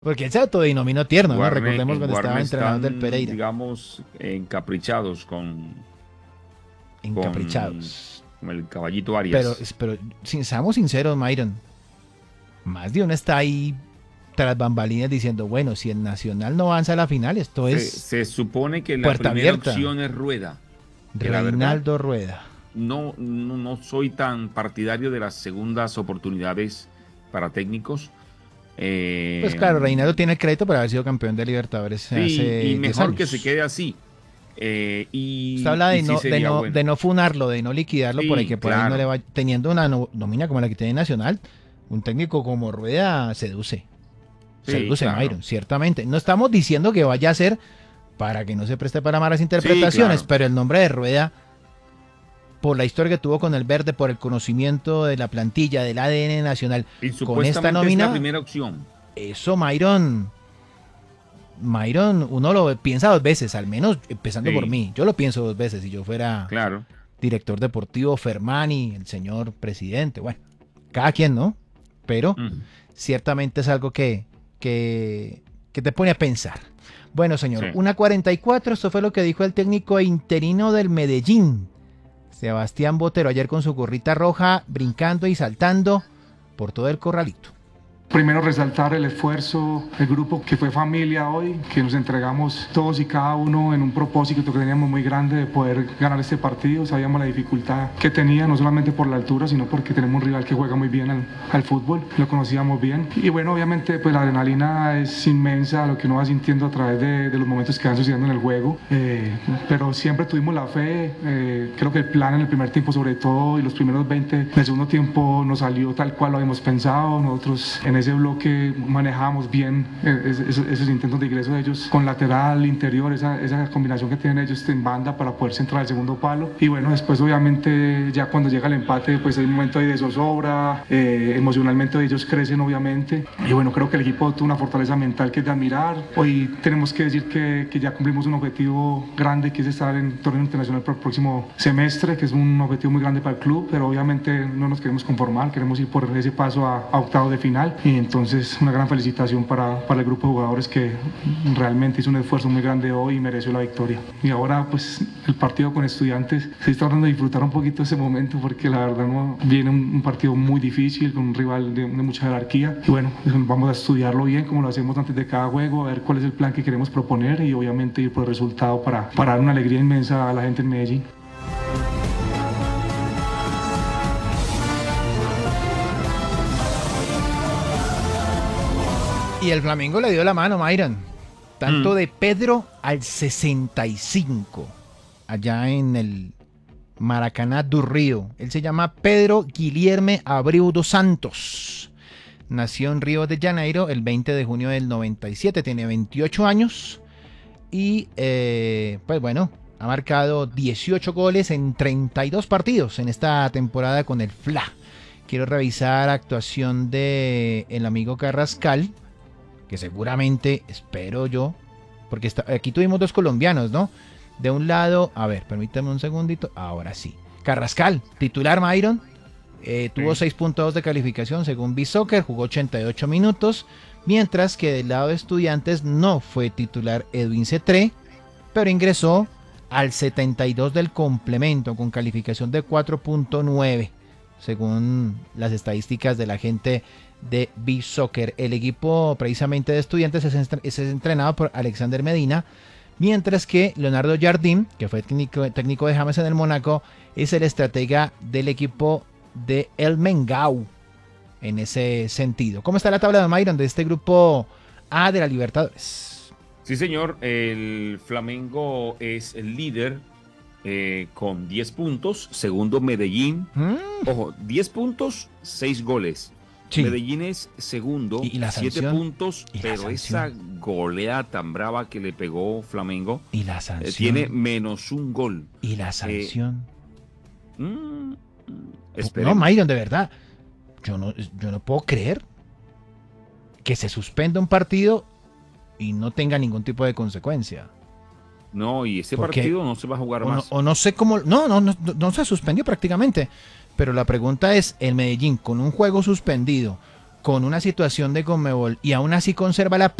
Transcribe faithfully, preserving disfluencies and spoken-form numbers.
Porque él se autodenominó tierno, ¿no? Guarne, Recordemos en cuando estaba Guarne entrenador del están, Pereira. digamos, encaprichados con, con, Encaprichados. con el caballito Pero, Arias. pero sin- seamos sinceros, Myron. Más de uno está ahí tras bambalinas diciendo, bueno, si el Nacional no avanza a la final, esto Se, es se supone que la puerta primera abierta. opción es Rueda. Que la verdad, Reinaldo Rueda. no, no, no soy tan partidario de las segundas oportunidades para técnicos. Eh, Pues claro, Reinaldo tiene el crédito por haber sido campeón de Libertadores sí, hace y diez mejor años. que se quede así. Eh, y, Usted habla de y sí no, de, sería no, bueno. de no funarlo, de no liquidarlo por ahí, Sí, que por ahí no claro. le va teniendo una no- nómina como la que tiene Nacional. Un técnico como Rueda seduce. Sí, Seduce, claro. Myron, ciertamente. No estamos diciendo que vaya a ser para que no se preste para malas interpretaciones, claro. pero el nombre de Rueda, por la historia que tuvo con el Verde, por el conocimiento de la plantilla, del A D N nacional, Y con supuestamente esta es la nómina, primera opción. eso, Myron, Myron, uno lo piensa dos veces, al menos empezando Sí. por mí. Yo lo pienso dos veces si yo fuera Claro. director deportivo, Fermani, el señor presidente, bueno, cada quien, ¿no? Pero Mm. ciertamente es algo que, que, que te pone a pensar. Bueno, señor, Sí. una cuarenta y cuatro, esto fue lo que dijo el técnico interino del Medellín, Sebastián Botero, ayer con su gorrita roja, brincando y saltando por todo el corralito. Primero resaltar el esfuerzo, el grupo que fue familia hoy, que nos entregamos todos y cada uno en un propósito que teníamos muy grande de poder ganar este partido. Sabíamos la dificultad que tenía, no solamente por la altura, sino porque tenemos un rival que juega muy bien al, al fútbol, lo conocíamos bien. Y bueno, obviamente pues la adrenalina es inmensa, lo que uno va sintiendo a través de, de los momentos que van sucediendo en el juego, eh, pero siempre tuvimos la fe, eh, creo que el plan en el primer tiempo sobre todo y los primeros veinte del segundo tiempo nos salió tal cual lo habíamos pensado. Nosotros en ese bloque manejamos bien esos, esos intentos de ingreso de ellos con lateral, interior, esa, esa combinación que tienen ellos en banda para poder centrar el segundo palo. Y bueno, después obviamente ya cuando llega el empate, pues hay un momento ahí de zozobra, eh, emocionalmente ellos crecen obviamente. Y bueno, creo que el equipo tuvo una fortaleza mental que es de admirar. Hoy tenemos que decir que, que ya cumplimos un objetivo grande, que es estar en torneo internacional para el próximo semestre, que es un objetivo muy grande para el club, pero obviamente no nos queremos conformar, queremos ir por ese paso a, a octavos de final. Y entonces una gran felicitación para, para el grupo de jugadores que realmente hizo un esfuerzo muy grande hoy y mereció la victoria. Y ahora pues el partido con Estudiantes, se está tratando de disfrutar un poquito ese momento porque la verdad no viene un, un partido muy difícil con un rival de, de mucha jerarquía y bueno, vamos a estudiarlo bien como lo hacemos antes de cada juego, a ver cuál es el plan que queremos proponer y obviamente ir por el resultado para, para dar una alegría inmensa a la gente en Medellín. Y el Flamengo le dio la mano, Myron. Tanto Mm. de Pedro al sesenta y cinco, allá en el Maracaná do Río. Él se llama Pedro Guilherme Abreu dos Santos. Nació en Río de Janeiro el veinte de junio del noventa y siete, tiene veintiocho años. Y eh, pues bueno, ha marcado dieciocho goles en treinta y dos partidos en esta temporada con el F L A. Quiero revisar actuación de el amigo Carrascal, que seguramente, espero yo, porque está, aquí tuvimos dos colombianos, ¿no? De un lado, a ver, permítame un segundito, ahora sí. Carrascal, titular Myron, eh, tuvo Sí. seis punto dos de calificación según B-Soccer, jugó ochenta y ocho minutos, mientras que del lado de Estudiantes no fue titular Edwin Cetré, pero ingresó al setenta y dos del complemento con calificación de cuatro punto nueve, según las estadísticas de la gente de B-Soccer. El equipo precisamente de Estudiantes es, estre- es entrenado por Alexander Medina, mientras que Leonardo Jardim, que fue técnico, técnico de James en el Mónaco, es el estratega del equipo de El Mengau en ese sentido. ¿Cómo está la tabla de Myron de este grupo A de la Libertadores? Sí, señor. El Flamengo es el líder eh, con diez puntos. Segundo, Medellín. ¿Mm? Ojo, diez puntos, seis goles. Sí. Medellín es segundo, ¿Y- y la siete sanción? puntos, ¿Y la pero esa sanción? goleada tan brava que le pegó Flamengo Y la eh, sanción. tiene menos un gol. Y la sanción. Mm, mm, no, esperemos. Myron, de verdad. Yo no, yo no puedo creer que se suspenda un partido y no tenga ningún tipo de consecuencia. No, y ese Porque- partido no se va a jugar O no, más. o no sé cómo. No, no, no, no se suspendió prácticamente. Pero la pregunta es: el Medellín con un juego suspendido, con una situación de Conmebol y aún así conserva la